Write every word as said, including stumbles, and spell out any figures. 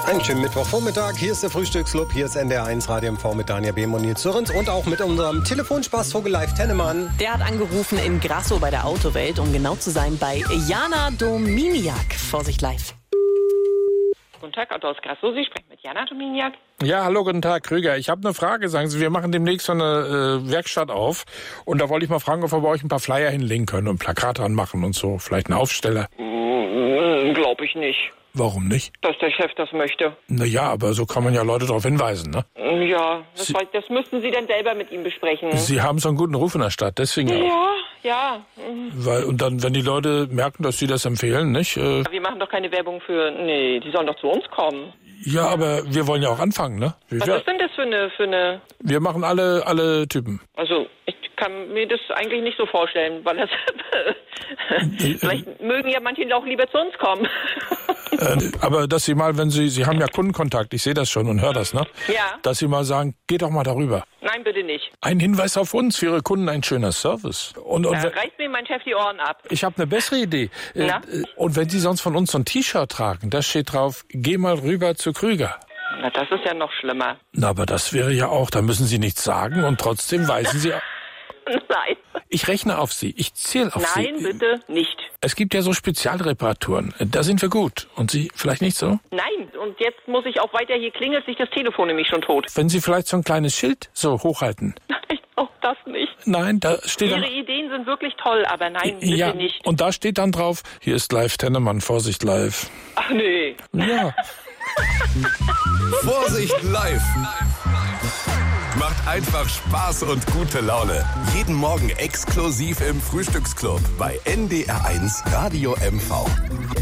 Einen schönen Mittwochvormittag. Hier ist der Frühstücksclub. Hier ist N D R eins Radio M V mit Daniel Behm und Nils Zürrens. Und auch mit unserem Telefonspaßvogel Live Tennemann. Der hat angerufen in Grasso bei der Autowelt, um genau zu sein bei Jana Dominiak. Vorsicht live. Guten Tag, Otto aus Grasso. Sie sprechen mit Jana Dominiak. Ja, hallo, guten Tag, Krüger. Ich habe eine Frage. Sagen Sie, wir machen demnächst so eine äh, Werkstatt auf. Und da wollte ich mal fragen, ob wir bei euch ein paar Flyer hinlegen können und Plakate anmachen und so. Vielleicht einen Aufsteller. Mm, Glaube ich nicht, Warum nicht? dass der Chef das möchte. Naja, aber so kann man ja Leute darauf hinweisen, ne? Ja, das, Sie- weiß, das müssten Sie dann selber mit ihm besprechen. Sie haben so einen guten Ruf in der Stadt, deswegen auch. Ja, ja. mm. Weil, und dann, wenn die Leute merken, dass sie das empfehlen, nicht? Äh, Wir machen doch keine Werbung für... Nee, die sollen doch zu uns kommen. ja, aber wir wollen ja auch anfangen, ne? Was Wir, ist denn das für eine... Für eine wir machen alle, alle Typen. also, ich kann mir das eigentlich nicht so vorstellen, weil das... Vielleicht mögen ja manche auch lieber zu uns kommen. Äh, aber dass Sie mal, wenn Sie, Sie haben ja Kundenkontakt, ich sehe das schon und höre das, ne? Ja. Dass Sie mal sagen, geht doch mal darüber. Nein, bitte nicht. Ein Hinweis auf uns, für Ihre Kunden ein schöner Service. Und, und Da wenn- reißt mir mein Chef die Ohren ab. ich habe eine bessere Idee. Äh, Na? äh, Und wenn Sie sonst von uns so ein T-Shirt tragen, da steht drauf, geh mal rüber zu Krüger. Na, das ist ja noch schlimmer. Na, aber das wäre ja auch, da müssen Sie nichts sagen und trotzdem weisen Sie... Nein. Ich rechne auf Sie, ich zähle auf Sie. Nein, bitte nicht. Es gibt ja so Spezialreparaturen, da sind wir gut. Und Sie vielleicht nicht so? Nein, und jetzt muss ich auch weiter, hier klingelt sich das Telefon nämlich schon tot. Wenn Sie vielleicht so ein kleines Schild so hochhalten. Nein, auch das nicht. Nein, da steht dann... Ihre Ideen sind wirklich toll, aber nein, bitte Ja, nicht. und da steht dann drauf, hier ist live Tennemann, Vorsicht live. Ach nee. Ja, Vorsicht live! Macht einfach Spaß und gute Laune. Jeden Morgen exklusiv im Frühstücksclub bei N D R eins Radio M V.